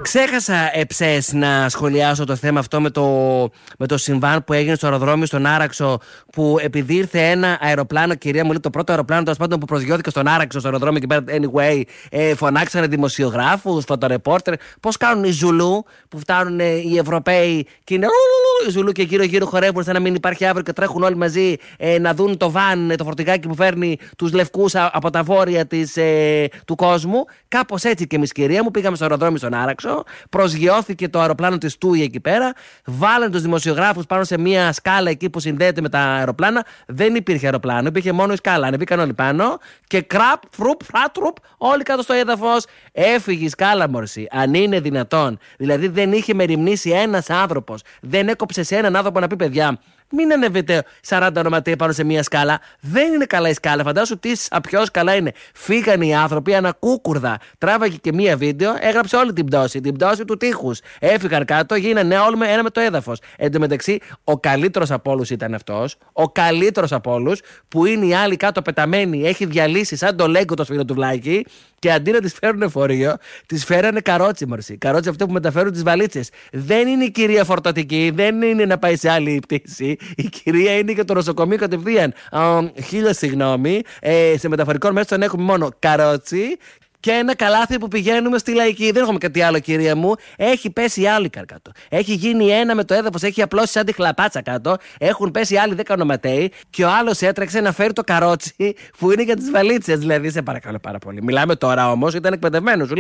Ξέχασα εψές να σχολιάσω το θέμα αυτό με το συμβάν που έγινε στο αεροδρόμιο στον Άραξο, που επειδή ήρθε ένα αεροπλάνο, κυρία μου, λέει, το πρώτο αεροπλάνο τέλος πάντων που προσγειώθηκε στον Άραξο, στο αεροδρόμιο και πέρα, anyway, φωνάξανε δημοσιογράφους, φωτορεπόρτερ. Πώς κάνουν οι Ζουλού που φτάνουν οι Ευρωπαίοι και είναι Ζουλού και γύρω-γύρω χορεύουν σαν να μην υπάρχει αύριο και τρέχουν όλοι μαζί να δουν το βαν, το φορτηγάκι που φέρνει τους λευκούς από τα βόρεια του κόσμου. Κάπως έτσι και εμείς, κυρία μου, πήγαμε στο αεροδρόμιο στον Άραξο, προσγειώθηκε το αεροπλάνο της TUI εκεί πέρα, βάλανε τους δημοσιογράφους πάνω σε μια σκάλα εκεί που συνδέεται με τα αεροπλάνα. Δεν υπήρχε αεροπλάνο, υπήρχε μόνο η σκάλα. Ανεβήκαν όλοι πάνω και κραπ, φρουπ, όλοι κάτω στο έδαφος. Έφυγε η σκάλα, μορσή. Αν είναι δυνατόν. Δηλαδή δεν είχε μεριμνήσει ένας άνθρωπος. Δεν έκοψε σε έναν άνθρωπο να πει: παιδιά, μην ανεβείτε 40 ονοματεία πάνω σε μία σκάλα. Δεν είναι καλά η σκάλα. Φαντάσου τι σαπιό σκαλά είναι. Φύγανε οι άνθρωποι ανακούκουρδα. Τράβαγε και μία βίντεο, έγραψε όλη την πτώση. Την πτώση του τείχους. Έφυγαν κάτω, γίνανε όλοι με ένα με το έδαφος. Εν τω μεταξύ, ο καλύτερος από όλους ήταν αυτός. Ο καλύτερος από όλους, που είναι οι άλλοι κάτω πεταμένοι, έχει διαλύσει σαν το λέγκο το σφυροτουβλάκι. Και αντί να τις φέρουν φορείο, τις φέρανε καρότσι, μορσή. Καρότσι αυτό που μεταφέρουν τις βαλίτσες. Δεν είναι η κυρία φορτωτική, δεν είναι να πάει σε άλλη πτήση. Η κυρία είναι και το νοσοκομείο κατευθείαν. Χίλια συγγνώμη. Σε μεταφορικό μέσο τον έχουμε μόνο καρότσι. Και ένα καλάθι που πηγαίνουμε στη Λαϊκή. Δεν έχουμε κάτι άλλο, κυρία μου. Έχει πέσει άλλη κάτω. Έχει γίνει ένα με το έδαφος, έχει απλώσει σαν τη χλαπάτσα κάτω. Έχουν πέσει άλλοι 10 ονοματέοι. Και ο άλλος έτρεξε να φέρει το καρότσι που είναι για τις βαλίτσες. Δηλαδή, σε παρακαλώ πάρα πολύ. Μιλάμε τώρα όμως, ήταν εκπαιδευμένος.